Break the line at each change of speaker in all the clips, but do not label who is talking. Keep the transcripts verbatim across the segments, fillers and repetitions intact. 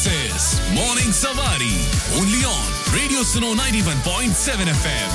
This is Morning Savari, only on Radio Suno ninety-one point seven F M.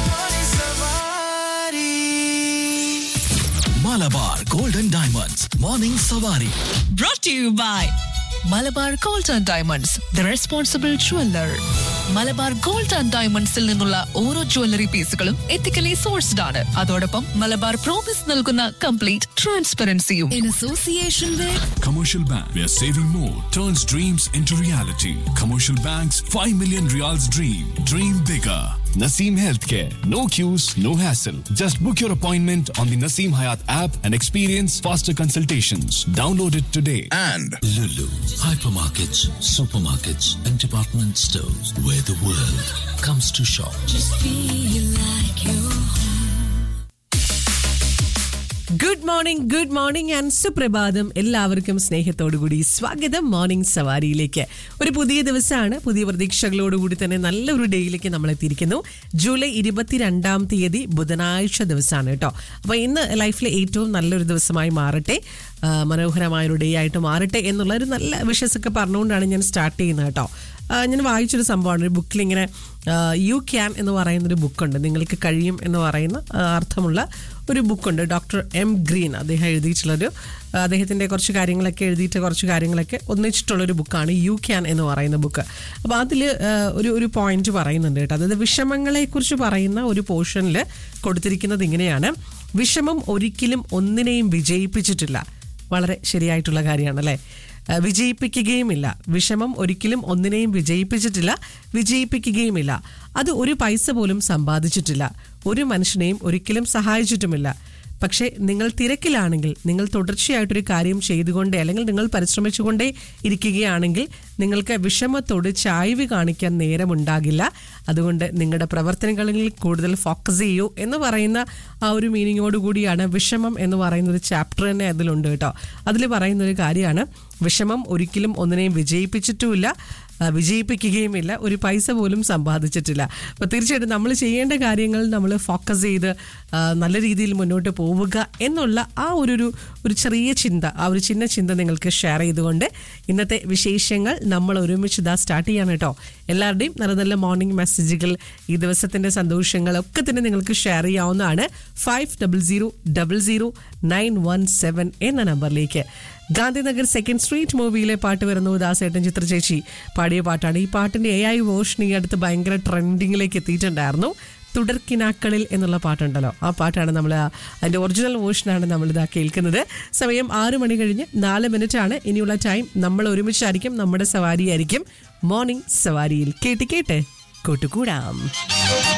Malabar Golden Diamonds, Morning Savari.
Brought to you by Malabar gold and diamonds the responsible jeweller. Malabar gold and ഡയമണ്ട്സിൽ നിന്നുള്ള ഓരോ jewellery പീസുകളും ethically sourced ആണ്. അതോടൊപ്പം Malabar promise നൽകുന്ന complete ട്രാൻസ്പെറൻസിയും. In association with
Commercial Bank, where saving more turns dreams into reality. Commercial Bank's five million Riyals dream. Dream bigger. Naseem Healthcare. No queues, no hassle. Just book your appointment on the Naseem Hayat app and experience faster consultations. Download it today.
And Lulu, hypermarkets, supermarkets, and department stores where the world comes to shop.
Just feel like you're
good morning good morning and സുപ്രഭാതം. എല്ലാവർക്കും സ്നേഹത്തോടുകൂടി സ്വാഗതം morning സവാരിയിലേക്ക്. ഒരു പുതിയ ദിവസമാണ്. പുതിയ പ്രതീക്ഷകളോടുകൂടി തന്നെ നല്ലൊരു ഡേയിലേക്ക് നമ്മൾ എത്തിയിരിക്കുന്നു. ജൂലൈ ഇരുപത്തിരണ്ടാം തീയതി ബുധനാഴ്ച ദിവസമാണ് കേട്ടോ. അപ്പോൾ ഇന്ന് ലൈഫിലെ ഏറ്റവും നല്ലൊരു ദിവസമായി മാറട്ടെ, മനോഹരമായൊരു ഡേ ആയിട്ട് മാറട്ടെ എന്നുള്ള ഒരു നല്ല വിഷസൊക്കെ പറഞ്ഞുകൊണ്ടാണ് ഞാൻ സ്റ്റാർട്ട് ചെയ്യുന്നത് കേട്ടോ. ഞാൻ വായിച്ചൊരു സംഭവമാണ്. ഒരു ബുക്കിൽ ഇങ്ങനെ യു ക്യാൻ എന്ന് പറയുന്നൊരു ബുക്കുണ്ട്. നിങ്ങൾക്ക് കഴിയും എന്ന് പറയുന്ന അർത്ഥമുള്ള ഒരു ബുക്കുണ്ട്. ഡോക്ടർ എം ഗ്രീൻ അദ്ദേഹം എഴുതിയിട്ടുള്ളൊരു, അദ്ദേഹത്തിൻ്റെ കുറച്ച് കാര്യങ്ങളൊക്കെ എഴുതിയിട്ട് കുറച്ച് കാര്യങ്ങളൊക്കെ ഒന്നിച്ചിട്ടുള്ളൊരു ബുക്കാണ് യു ക്യാൻ എന്ന് പറയുന്ന ബുക്ക്. അപ്പോൾ അതിൽ ഒരു ഒരു പോയിന്റ് പറയുന്നുണ്ട് കേട്ടോ. അതായത് വിഷമങ്ങളെക്കുറിച്ച് പറയുന്ന ഒരു പോർഷനിൽ കൊടുത്തിരിക്കുന്നത് ഇങ്ങനെയാണ്: വിഷമം ഒരിക്കലും ഒന്നിനെയും വിജയിപ്പിച്ചിട്ടില്ല. വളരെ ശരിയായിട്ടുള്ള കാര്യമാണ് അല്ലേ? വിജയിപ്പിക്കുകയുമില്ല. വിഷമം ഒരിക്കലും ഒന്നിനെയും വിജയിപ്പിച്ചിട്ടില്ല, വിജയിപ്പിക്കുകയുമില്ല. അത് ഒരു പൈസ പോലും സമ്പാദിച്ചിട്ടില്ല, ഒരു മനുഷ്യനെയും ഒരിക്കലും സഹായിച്ചിട്ടുമില്ല. പക്ഷേ നിങ്ങൾ തിരക്കിലാണെങ്കിൽ, നിങ്ങൾ തുടർച്ചയായിട്ടൊരു കാര്യം ചെയ്തുകൊണ്ടേ അല്ലെങ്കിൽ നിങ്ങൾ പരിശ്രമിച്ചുകൊണ്ടേ ഇരിക്കുകയാണെങ്കിൽ നിങ്ങൾക്ക് വിഷമത്തോട് ചായ്വ് കാണിക്കാൻ നേരമുണ്ടാകില്ല. അതുകൊണ്ട് നിങ്ങളുടെ പ്രവർത്തനങ്ങളിൽ കൂടുതൽ ഫോക്കസ് ചെയ്യൂ എന്ന് പറയുന്ന ആ ഒരു മീനിങ്ങോട് കൂടിയാണ് വിഷമം എന്ന് പറയുന്ന ഒരു ചാപ്റ്റർ തന്നെ അതിലുണ്ട് കേട്ടോ. അതിൽ പറയുന്നൊരു കാര്യമാണ്, വിഷമം ഒരിക്കലും ഒന്നിനെയും വിജയിപ്പിച്ചിട്ടുമില്ല, വിജയിപ്പിക്കുകയുമില്ല, ഒരു പൈസ പോലും സമ്പാദിച്ചിട്ടില്ല. അപ്പോൾ തീർച്ചയായിട്ടും നമ്മൾ ചെയ്യേണ്ട കാര്യങ്ങൾ നമ്മൾ ഫോക്കസ് ചെയ്ത് നല്ല രീതിയിൽ മുന്നോട്ട് പോവുക എന്നുള്ള ആ ഒരു ഒരു ചെറിയ ചിന്ത, ആ ഒരു ചിന്ന ചിന്ത നിങ്ങൾക്ക് ഷെയർ ചെയ്തുകൊണ്ട് ഇന്നത്തെ വിശേഷങ്ങൾ നമ്മൾ ഒരുമിച്ച് ഇതാ സ്റ്റാർട്ട് ചെയ്യാണ് കേട്ടോ. എല്ലാവരുടെയും നല്ല നല്ല മോർണിംഗ് മെസ്സേജുകൾ, ഈ ദിവസത്തിൻ്റെ സന്തോഷങ്ങളൊക്കെ തന്നെ നിങ്ങൾക്ക് ഷെയർ ചെയ്യാവുന്നതാണ്. Five double zero double zero nine one seven എന്ന നമ്പറിലേക്ക്. ഗാന്ധിനഗർ സെക്കൻഡ് സ്ട്രീറ്റ് മൂവിയിലെ പാട്ട് വരുന്നു. ദാസേട്ടൻ ചിത്ര ചേച്ചി പാടിയ പാട്ടാണ്. ഈ പാട്ടിൻ്റെ എ ഐ വേർഷൻ ഈ അടുത്ത് ഭയങ്കര ട്രെൻഡിങ്ങിലേക്ക് എത്തിയിട്ടുണ്ടായിരുന്നു. തുടർക്കിനാക്കളിൽ എന്നുള്ള പാട്ടുണ്ടല്ലോ, ആ പാട്ടാണ് നമ്മൾ, അതിൻ്റെ ഒറിജിനൽ വേർഷനാണ് നമ്മളിതാ കേൾക്കുന്നത്. സമയം ആറ് മണി കഴിഞ്ഞ് നാല് മിനിറ്റ് ആണ്. ഇനിയുള്ള ടൈം നമ്മൾ ഒരുമിച്ചായിരിക്കും, നമ്മുടെ സവാരിയായിരിക്കും മോർണിംഗ് സവാരിയിൽ. കേട്ട് കേട്ട് കൂട്ടുകൂടാം.